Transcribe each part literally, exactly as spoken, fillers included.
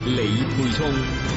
李沛聰。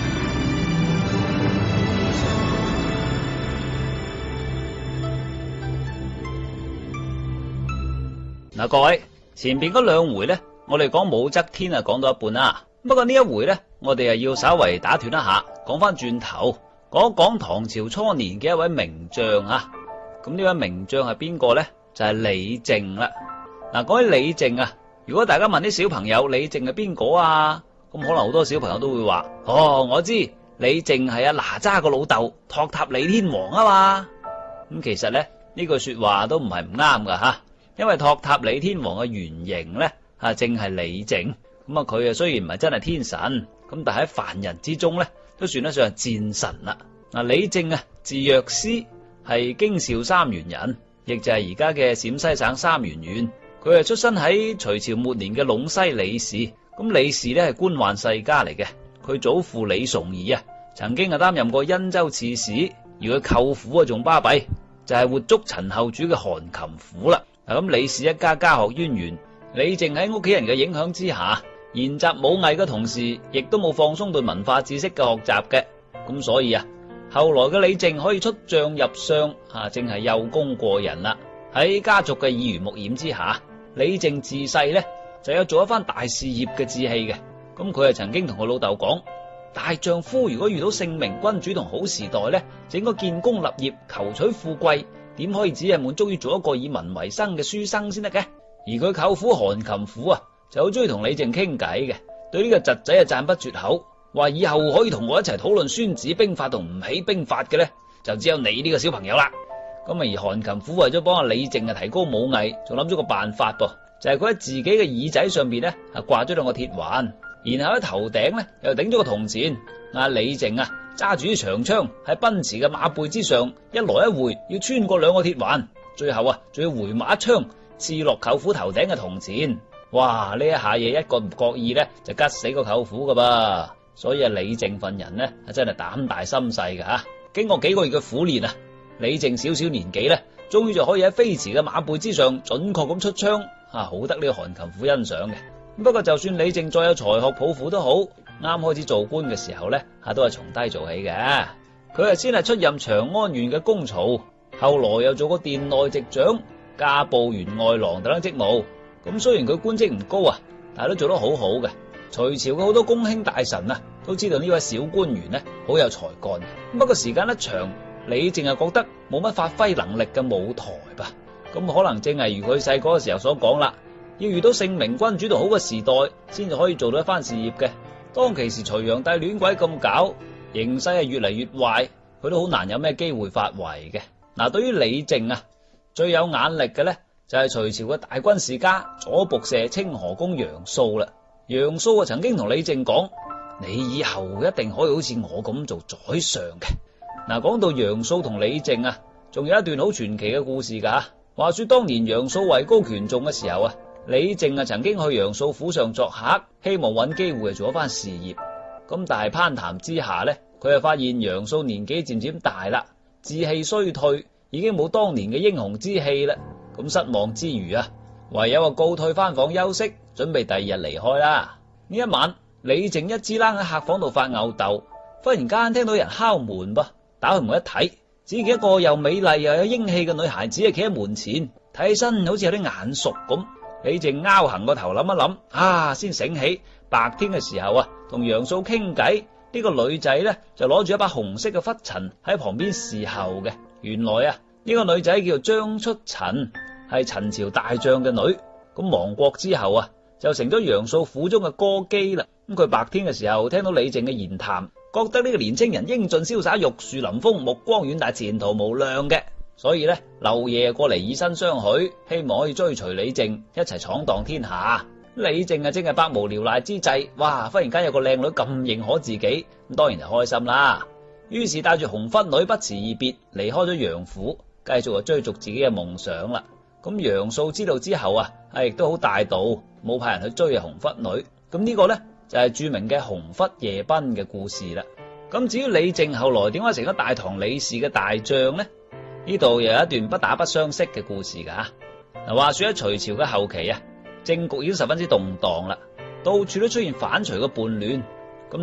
嗱，各位，前邊嗰兩回呢，我哋講武則天啊，講到一半啦。不過呢一回呢，我哋啊要稍為打斷一下，講翻轉頭，講一講唐朝初年嘅一位名將啊。咁呢位名將係邊個呢？就係李靖啦。嗱，講起李靖啊，如果大家問啲小朋友李靖係邊個啊，咁可能好多小朋友都會話：哦，我知李靖係阿哪吒個老豆托塔李天王啊嘛。咁其實呢，呢句說話都唔係唔啱噶吓，因為托塔李天王嘅原型呢，啊正係李靖。咁啊，佢啊雖然唔係真係天神，咁但係喺凡人之中呢，都算得上係戰神啦。嗱，李靖啊，字若思，係京兆三原人，亦就係而家嘅陝西省三原縣。佢係出身喺隋朝末年嘅隴西李氏。咁李氏呢係官宦世家嚟嘅，佢祖父李崇義啊，曾經啊擔任過殷州刺史，而佢舅父啊仲巴閉，就係、是、活捉陳後主嘅韓擒虎啦。嗱，咁李氏一家家學淵源，李靖喺屋企人嘅影響之下，研習武藝嘅同時，亦都冇放鬆對文化知識嘅學習嘅。咁所以啊，後來嘅李靖可以出將入相，啊正係有功過人啦。喺家族嘅耳濡目染之下，李靖自細呢就有做一番大事業嘅志氣嘅。咁佢係曾經同佢老豆講：大丈夫如果遇到聖明君主同好時代呢，就應該建功立業，求取富貴，點可以只係滿足於做一個以民為生嘅書生先得嘅？而佢舅父韓擒虎啊，就好中意同李靖傾偈嘅，對呢個侄仔啊讚不絕口，話以後可以同我一齊討論孫子兵法同吳起兵法嘅呢，就只有你呢個小朋友啦。咁啊，而韓擒虎為咗幫阿李靖啊提高武藝，仲諗咗個辦法噃，就係佢喺自己嘅耳仔上邊呢啊掛咗兩個鐵環，然後喺頭頂呢又頂咗個銅錢。阿李靖啊揸住啲長槍喺奔馳嘅馬背之上一來一回，要穿過兩個鐵環，最後啊仲要回馬一槍刺落舅父頭頂嘅銅錢。哇！呢一下嘢一個唔覺意呢，就吉死個舅父噶噃。所以啊，李靖份人呢，真係膽大心細噶吓。經過幾個月嘅苦練啊，李靖小小年紀呢，終於就可以喺飛馳嘅馬背之上準確咁出槍，啊，好得呢個韓擒虎欣賞嘅。不過就算李靖再有才學抱負都好，啱開始做官嘅時候呢，啊都係從低做起嘅。佢係先係出任長安縣嘅公曹，後來又做過殿內直掌、駕步員外郎等等職務。咁雖然佢官職唔高啊，但係都做得好好嘅。隋朝嘅好多公卿大臣啊，都知道呢位小官員呢好有才幹。不過時間一長，李靖係覺得冇乜發揮能力嘅舞台吧。咁可能正係如佢細個嘅時候所講啦，要遇到聖明君主同好嘅時代，先至可以做到一番事業嘅。當其時隋煬帝亂鬼咁搞，形勢係越嚟越壞，佢都好難有咩機會發圍嘅。嗱，對於李靖啊，最有眼力嘅呢，就係隋朝嘅大軍事家左僕射清河公楊素啦。楊素啊曾經同李靖講：你以後一定可以好似我咁做宰相嘅。嗱，講到楊素同李靖啊，仲有一段好傳奇嘅故事噶。話說當年楊素位高權重嘅時候啊，李靖啊曾經去楊素府上作客，希望揾機會做一番事業。咁但係攀談之下呢，佢就發現楊素年紀漸漸大啦，志氣衰退，已經冇當年嘅英雄之氣啦。咁失望之餘啊，唯有啊告退翻房休息，準備第二日離開啦。呢一晚，李靖一支冷喺客房度發吽哣，忽然間聽到人敲門噃，打開門一睇，只見一個又美麗又有英氣嘅女孩子啊企喺門前，睇起身好似有啲眼熟咁。李靖拗行個頭諗一諗，啊先醒起白天嘅時候啊同楊素傾偈，呢、這個女仔呢就攞住一把紅色嘅拂塵喺旁邊侍候嘅。原來啊呢、這個女仔叫張出塵，係陳朝大將嘅女。咁亡國之後啊就成咗楊素府中嘅歌姬啦。咁佢白天嘅時候聽到李靖嘅言談，覺得呢個年青人英俊瀟灑、玉樹臨風、目光遠大、前途無量嘅，所以呢，漏夜過嚟以身相許，希望可以追隨李靖一齊闖蕩天下。李靖啊正係百無聊賴之際，哇！忽然間有個靚女咁認可自己，咁當然就開心啦。於是帶住紅拂女不辭而別，離開咗楊府，繼續就追逐自己嘅夢想啦。咁楊素知道之後啊，係亦都好大度，冇派人去追紅拂女。咁呢個呢，就係著名嘅紅拂夜奔嘅故事啦。咁至於李靖後來點解成咗大唐李氏嘅大將呢？呢度又有一段不打不相識嘅故事噶。嗱，話說喺隋朝嘅後期啊，政局已經十分之動盪啦，到處都出現反隋嘅叛亂，